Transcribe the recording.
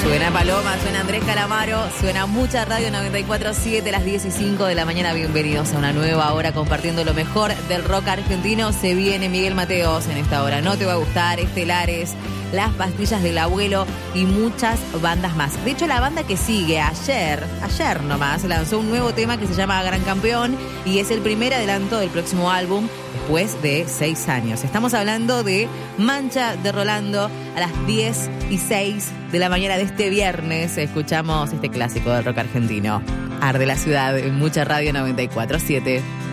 Suena Paloma, suena Andrés Calamaro, suena mucha radio 94.7 a las 10:05 de la mañana. Bienvenidos a una nueva hora compartiendo lo mejor del rock argentino. Se viene Miguel Mateos en esta hora. No te va a gustar, Estelares, Las Pastillas del Abuelo y muchas bandas más. De hecho, la banda que sigue ayer nomás, lanzó un nuevo tema que se llama Gran Campeón y es el primer adelanto del próximo álbum después de 6 años. Estamos hablando de Mancha de Rolando. A las 10:06 de la mañana de este viernes escuchamos este clásico del rock argentino. Arde la ciudad en mucha radio 94.7.